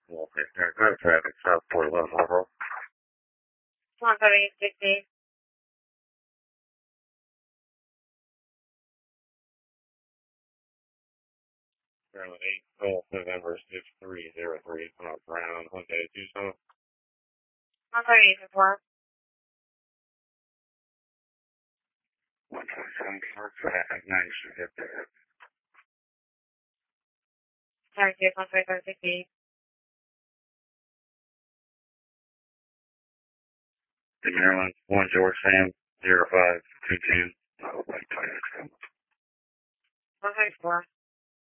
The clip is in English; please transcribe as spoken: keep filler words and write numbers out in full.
Okay, aircraft traffic, Southport, eleven Marlboro. one seventy sixty. Maryland eight, Gulf, November six three zero three, North Brown, Hyundai Tucson. one thirty eight four. one twenty-seven, short traffic, ninth Street. Sorry, six one three seven sixty. The Maryland, one George Sam, zero five two two. one thirty four.